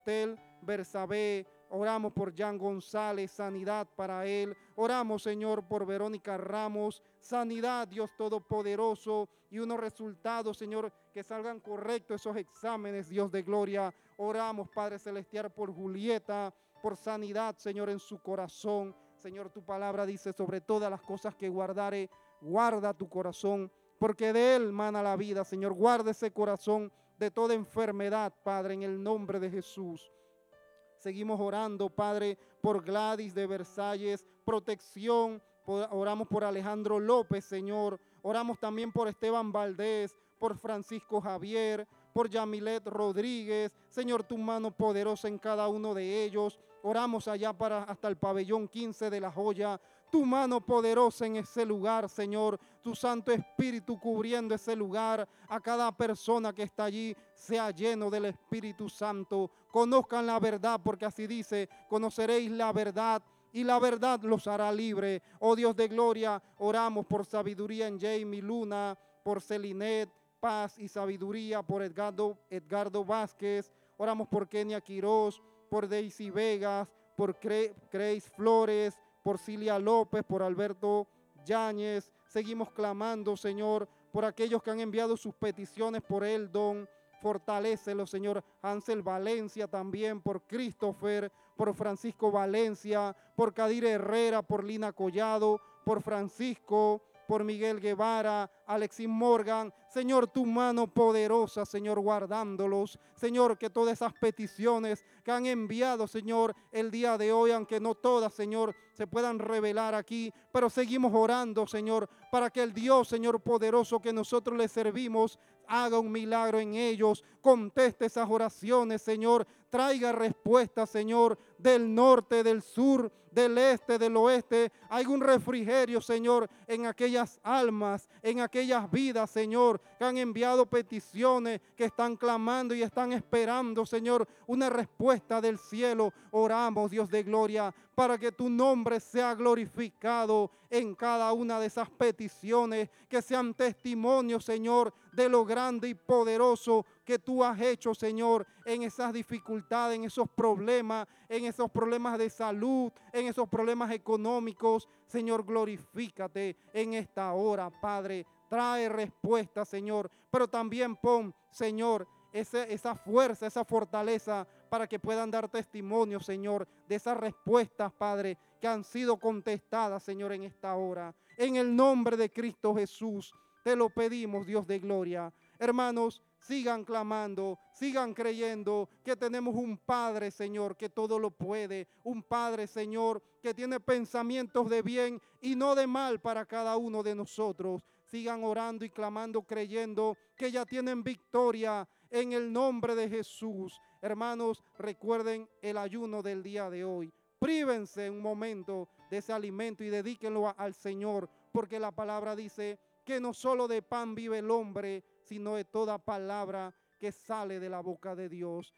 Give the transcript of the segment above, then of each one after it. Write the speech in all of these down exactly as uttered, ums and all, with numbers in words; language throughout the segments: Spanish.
Tel Bersabé. Oramos por Jan González, sanidad para él. Oramos, Señor, por Verónica Ramos, sanidad, Dios Todopoderoso, y unos resultados, Señor, que salgan correctos esos exámenes, Dios de gloria. Oramos, Padre Celestial, por Julieta, por sanidad, Señor, en su corazón. Señor, tu palabra dice: sobre todas las cosas que guardare, guarda tu corazón, porque de él mana la vida. Señor, guarda ese corazón de toda enfermedad, Padre, en el nombre de Jesús. Seguimos orando, Padre, por Gladys de Versalles, protección. Por, oramos por Alejandro López, Señor. Oramos también por Esteban Valdés, por Francisco Javier, por Yamilet Rodríguez. Señor, tu mano poderosa en cada uno de ellos. Oramos allá para hasta el pabellón quince de La Joya. Tu mano poderosa en ese lugar, Señor. Tu Santo Espíritu cubriendo ese lugar. A cada persona que está allí sea lleno del Espíritu Santo. Conozcan la verdad, porque así dice: conoceréis la verdad y la verdad los hará libre. Oh Dios de gloria, oramos por sabiduría en Jamie Luna, por Celinet, paz y sabiduría, por Edgardo, Edgardo Vázquez. Oramos por Kenia Quiroz, por Daisy Vegas, por Grace Flores, por Cilia López, por Alberto Yáñez. Seguimos clamando, Señor, por aquellos que han enviado sus peticiones por Eldon. Fortalécelo, Señor. Hansel Valencia también, por Christopher, por Francisco Valencia, por Kadir Herrera, por Lina Collado, por Francisco, por Miguel Guevara, Alexis Morgan. Señor, tu mano poderosa, Señor, guardándolos. Señor, que todas esas peticiones que han enviado, Señor, el día de hoy, aunque no todas, Señor, se puedan revelar aquí, pero seguimos orando, Señor, para que el Dios, Señor, poderoso que nosotros le servimos, haga un milagro en ellos, conteste esas oraciones, Señor, traiga respuesta, Señor, del norte, del sur, del este, del oeste. Hay un refrigerio, Señor, en aquellas almas, en aquellas vidas, Señor, que han enviado peticiones, que están clamando y están esperando, Señor, una respuesta del cielo. Oramos, Dios de gloria, para que tu nombre sea glorificado en cada una de esas peticiones, que sean testimonios, Señor, de lo grande y poderoso que tú has hecho, Señor, en esas dificultades, en esos problemas, en esos problemas de salud, en esos problemas económicos. Señor, glorifícate en esta hora, Padre. Trae respuesta, Señor, pero también pon, Señor, ese, esa fuerza, esa fortaleza para que puedan dar testimonio, Señor, de esas respuestas, Padre, que han sido contestadas, Señor, en esta hora. En el nombre de Cristo Jesús, te lo pedimos, Dios de gloria. Hermanos, sigan clamando, sigan creyendo que tenemos un Padre, Señor, que todo lo puede. Un Padre, Señor, que tiene pensamientos de bien y no de mal para cada uno de nosotros. Sigan orando y clamando, creyendo que ya tienen victoria en el nombre de Jesús. Hermanos, recuerden el ayuno del día de hoy. Prívense un momento de ese alimento y dedíquenlo a, al Señor, porque la palabra dice que no solo de pan vive el hombre, sino de toda palabra que sale de la boca de Dios.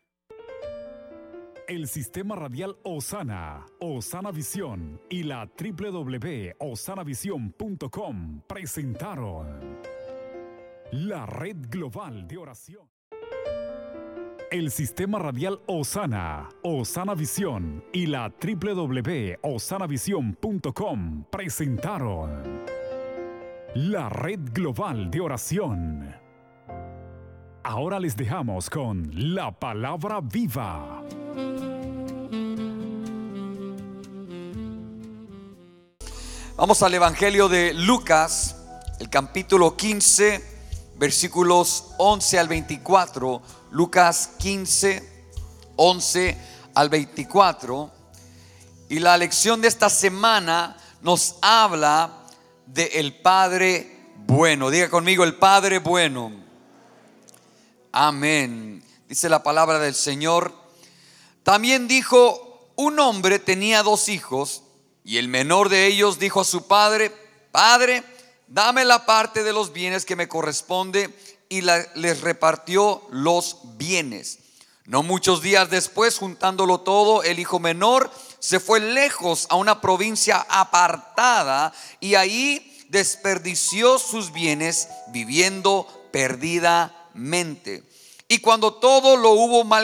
El Sistema Radial Osana, Osana Visión y la doble u doble u doble u punto osana visión punto com presentaron la Red Global de Oración. El Sistema Radial Osana, Osana Visión y la doble u doble u doble u punto osana visión punto com presentaron la Red Global de Oración. Ahora les dejamos con la palabra viva. Vamos al Evangelio de Lucas, el capítulo quince, versículos once al veinticuatro. Lucas quince, once al veinticuatro. Y la lección de esta semana nos habla de el Padre bueno. Diga conmigo, el Padre bueno. Amén. Dice la palabra del Señor. También dijo: un hombre tenía dos hijos, y el menor de ellos dijo a su padre: Padre, dame la parte de los bienes que me corresponde, y la, les repartió los bienes. No muchos días después, juntándolo todo, el hijo menor se fue lejos a una provincia apartada, y ahí desperdició sus bienes viviendo perdidamente. Y cuando todo lo hubo mal